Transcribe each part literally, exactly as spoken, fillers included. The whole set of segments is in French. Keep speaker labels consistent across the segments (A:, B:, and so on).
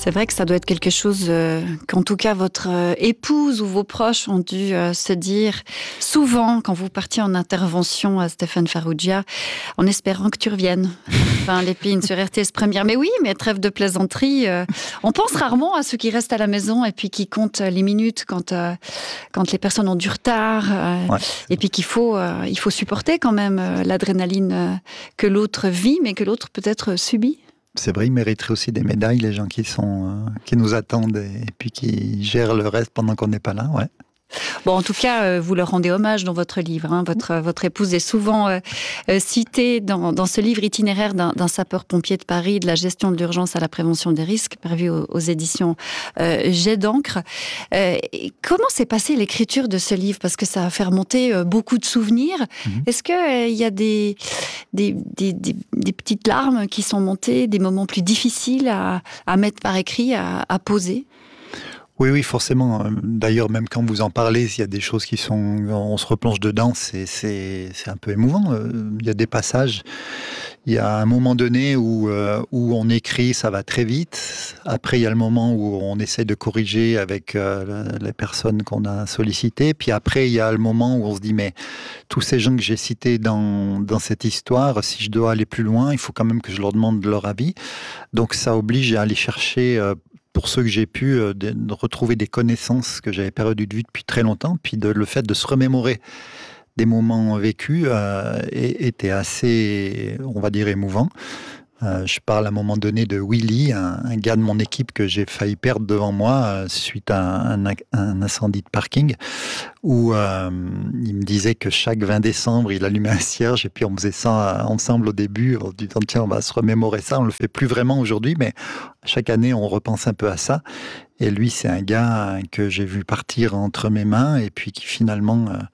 A: C'est vrai que ça doit être quelque chose euh, qu'en tout cas votre euh, épouse ou vos proches ont dû euh, se dire souvent quand vous partiez en intervention à Stéphane Farrugia, en espérant que tu reviennes. Enfin, l'épine sur R T S Première. Mais oui, mais trêve de plaisanterie. Euh, on pense rarement à ceux qui restent à la maison et puis qui comptent les minutes quand, euh, quand les personnes ont du retard. Euh,
B: Ouais.
A: Et puis qu'il faut, euh, il faut supporter quand même euh, l'adrénaline euh, que l'autre vit, mais que l'autre peut-être subit.
B: C'est vrai, ils mériteraient aussi des médailles, les gens qui sont, euh, qui nous attendent et, et puis qui gèrent le reste pendant qu'on n'est pas là. Ouais.
A: Bon, en tout cas, euh, vous leur rendez hommage dans votre livre. Hein. Votre, votre épouse est souvent euh, euh, citée dans, dans ce livre itinéraire d'un, d'un sapeur-pompier de Paris, de la gestion de l'urgence à la prévention des risques, paru aux, aux éditions euh, Jet d'encre. Euh, comment s'est passée l'écriture de ce livre? Parce que ça a fait remonter euh, beaucoup de souvenirs. Mm-hmm. Est-ce qu'il euh, y a des, des, des, des, des petites larmes qui sont montées, des moments plus difficiles à, à mettre par écrit, à, à poser?
B: Oui, oui, forcément. D'ailleurs, même quand vous en parlez, s'il y a des choses qui sont... On se replonge dedans, c'est, c'est, c'est un peu émouvant. Il y a des passages. Il y a un moment donné où, euh, où on écrit, ça va très vite. Après, il y a le moment où on essaie de corriger avec euh, les personnes qu'on a sollicitées. Puis après, il y a le moment où on se dit, mais tous ces gens que j'ai cités dans, dans cette histoire, si je dois aller plus loin, il faut quand même que je leur demande leur avis. Donc, ça oblige à aller chercher... Euh, pour ceux que j'ai pu, euh, de, de retrouver des connaissances que j'avais perdues de vue depuis très longtemps, puis de, le fait de se remémorer des moments vécus euh, était assez, on va dire, émouvant. Euh, je parle à un moment donné de Willy, un, un gars de mon équipe que j'ai failli perdre devant moi euh, suite à un, un incendie de parking, où euh, il me disait que chaque vingt décembre, il allumait un cierge, et puis on faisait ça ensemble au début, en disant tiens, on va se remémorer ça. On le fait plus vraiment aujourd'hui, mais chaque année, on repense un peu à ça. Et lui, c'est un gars que j'ai vu partir entre mes mains, et puis qui finalement... Euh,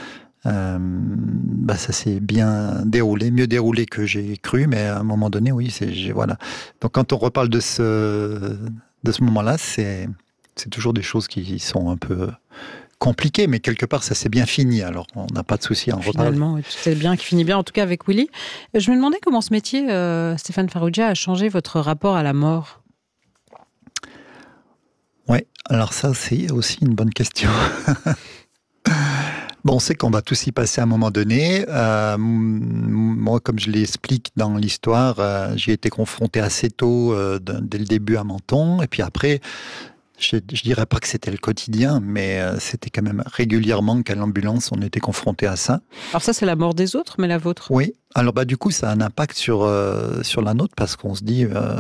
B: Euh, bah ça s'est bien déroulé, mieux déroulé que j'ai cru, mais à un moment donné, oui, c'est j'ai, voilà. Donc quand on reparle de ce de ce moment-là, c'est c'est toujours des choses qui sont un peu compliquées, mais quelque part ça s'est bien fini. Alors on n'a pas de souci à en reparler.
C: Finalement, oui, tout est bien, qui finit bien, en tout cas avec Willy. Je me demandais comment ce métier, euh, Stéphane Farrugia, a changé votre rapport à la mort.
B: Ouais, alors ça c'est aussi une bonne question. Bon, on sait qu'on va tous y passer à un moment donné. Euh, moi, comme je l'explique dans l'histoire, euh, j'ai été confronté assez tôt, euh, dès le début à Menton. Et puis après, je, je dirais pas que c'était le quotidien, mais euh, c'était quand même régulièrement qu'à l'ambulance, on était confronté à ça.
C: Alors ça, c'est la mort des autres, mais la vôtre?
B: Oui. Alors bah du coup, ça a un impact sur, euh, sur la nôtre parce qu'on se dit... Euh,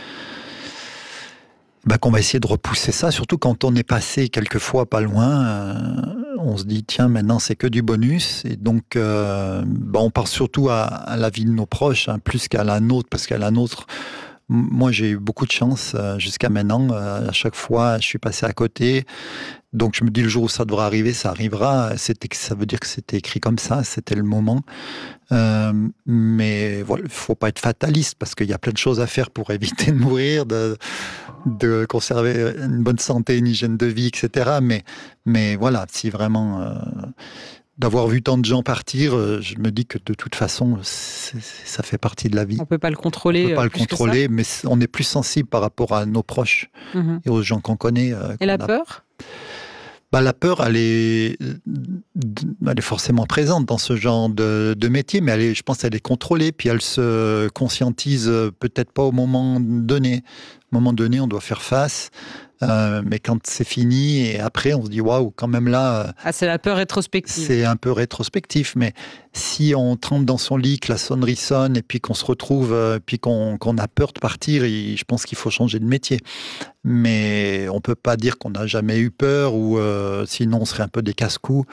B: bah, qu'on va essayer de repousser ça, surtout quand on est passé quelquefois pas loin, euh, on se dit tiens maintenant c'est que du bonus, et donc euh, bah, on pense surtout à, à la vie de nos proches, hein, plus qu'à la nôtre, parce qu'à la nôtre, moi j'ai eu beaucoup de chance euh, jusqu'à maintenant, euh, à chaque fois je suis passé à côté, donc je me dis le jour où ça devra arriver, ça arrivera, c'était, ça veut dire que c'était écrit comme ça, c'était le moment. Euh, mais voilà, il ne faut pas être fataliste parce qu'il y a plein de choses à faire pour éviter de mourir, de, de conserver une bonne santé, une hygiène de vie, et cetera. Mais, mais voilà, si vraiment euh, d'avoir vu tant de gens partir, euh, je me dis que de toute façon, c'est, ça fait partie de la vie.
C: On ne peut pas le contrôler.
B: On ne peut pas
C: euh,
B: le contrôler, mais on est plus sensible par rapport à nos proches
C: mmh.
B: et aux gens qu'on connaît. Euh,
C: et la
B: a...
C: peur ?
B: Bah, la peur, elle est, elle est forcément présente dans ce genre de, de métier, mais elle est, je pense qu'elle est contrôlée, puis elle se conscientise peut-être pas au moment donné. Au moment donné, on doit faire face, euh, mais quand c'est fini, et après, on se dit, waouh, quand même là...
C: Ah, c'est la peur rétrospective.
B: C'est un peu rétrospectif, mais si on trempe dans son lit, que la sonnerie sonne, et puis qu'on se retrouve, euh, puis qu'on, qu'on a peur de partir, et je pense qu'il faut changer de métier. Mais on peut pas dire qu'on n'a jamais eu peur, ou euh, sinon on serait un peu des casse-coups.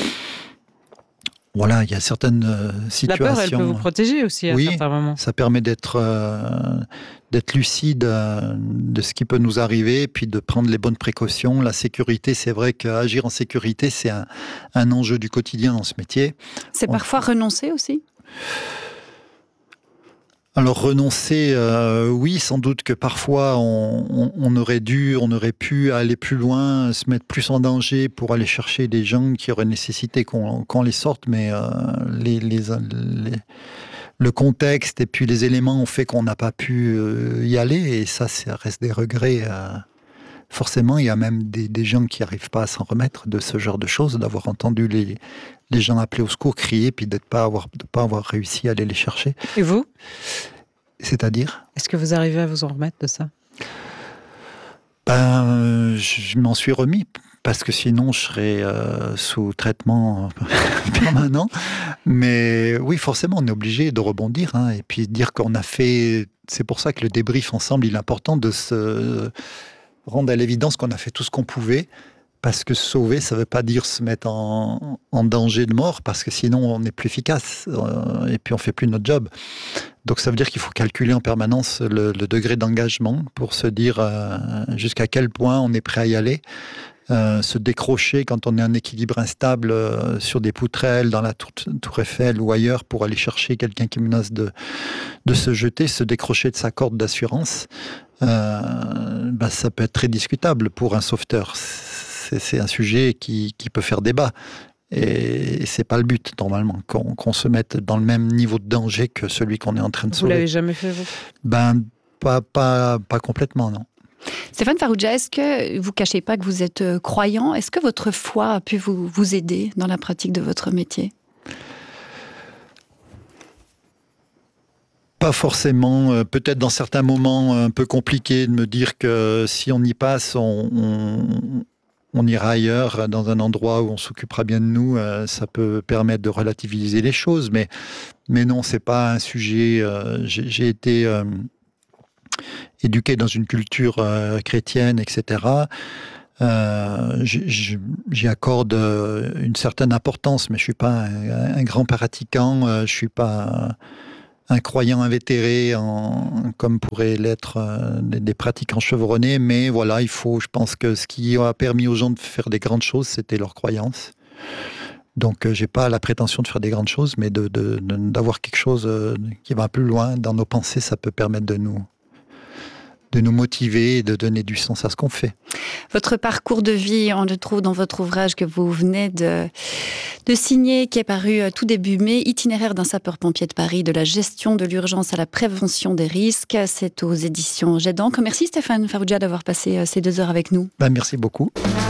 B: Voilà, il y a certaines euh, situations...
C: La peur, elle peut vous protéger aussi à
B: oui,
C: certains moments.
B: Ça permet d'être, euh, d'être lucide euh, de ce qui peut nous arriver, puis de prendre les bonnes précautions. La sécurité, c'est vrai qu'agir en sécurité, c'est un, un enjeu du quotidien dans ce métier.
A: C'est
B: on...
A: parfois renoncer aussi ?
B: Alors renoncer, euh, oui, sans doute que parfois on, on, on aurait dû, on aurait pu aller plus loin, se mettre plus en danger pour aller chercher des gens qui auraient nécessité qu'on, qu'on les sorte, mais euh, les, les, les, le contexte et puis les éléments ont fait qu'on n'a pas pu euh, y aller, et ça, ça reste des regrets. Euh, forcément, il y a même des, des gens qui n'arrivent pas à s'en remettre de ce genre de choses, d'avoir entendu les, les gens appeler au secours, crier, puis de ne pas avoir, de pas avoir réussi à aller les chercher.
C: Et vous ?
B: C'est-à-dire ?
C: Est-ce que vous arrivez à vous en remettre de ça ?
B: Ben, je m'en suis remis, parce que sinon je serais euh, sous traitement permanent. Mais oui, forcément, on est obligé de rebondir, hein, et puis dire qu'on a fait... C'est pour ça que le débrief ensemble, il est important de se rendre à l'évidence qu'on a fait tout ce qu'on pouvait, parce que sauver, ça ne veut pas dire se mettre en, en danger de mort, parce que sinon on n'est plus efficace, euh, et puis on ne fait plus notre job. Donc ça veut dire qu'il faut calculer en permanence le, le degré d'engagement pour se dire euh, jusqu'à quel point on est prêt à y aller. Euh, se décrocher quand on est en équilibre instable euh, sur des poutrelles, dans la tour, tour Eiffel ou ailleurs, pour aller chercher quelqu'un qui menace de, de se jeter, se décrocher de sa corde d'assurance, euh, bah, ça peut être très discutable pour un sauveteur. C'est, c'est un sujet qui, qui peut faire débat. Et c'est pas le but, normalement, qu'on, qu'on se mette dans le même niveau de danger que celui qu'on est en train de
C: vous
B: sauver.
C: Vous l'avez jamais fait, vous ?
B: Ben, pas, pas, pas complètement, non.
A: Stéphane Farrugia, est-ce que vous ne cachez pas que vous êtes croyant ? Est-ce que votre foi a pu vous, vous aider dans la pratique de votre métier ?
B: Pas forcément. Euh, peut-être dans certains moments un peu compliqués de me dire que si on y passe, on, on, on ira ailleurs, dans un endroit où on s'occupera bien de nous. Euh, ça peut permettre de relativiser les choses. Mais, mais non, c'est pas un sujet... Euh, j'ai, j'ai été... Euh, éduqué dans une culture euh, chrétienne, et cetera. Euh, j'y accorde euh, une certaine importance, mais je ne suis pas un, un grand pratiquant, euh, je ne suis pas un, un croyant invétéré, en, comme pourraient l'être euh, des, des pratiquants chevronnés, mais voilà, il faut, je pense que ce qui a permis aux gens de faire des grandes choses, c'était leur croyance. Donc, euh, je n'ai pas la prétention de faire des grandes choses, mais de, de, de, d'avoir quelque chose euh, qui va plus loin dans nos pensées, ça peut permettre de nous... de nous motiver et de donner du sens à ce qu'on fait.
A: Votre parcours de vie, on le trouve dans votre ouvrage que vous venez de, de signer, qui est paru tout début mai, Itinéraire d'un sapeur-pompier de Paris, de la gestion de l'urgence à la prévention des risques. C'est aux éditions Jet d'encre. Merci Stéphane Farrugia d'avoir passé ces deux heures avec nous.
B: Ben, merci beaucoup.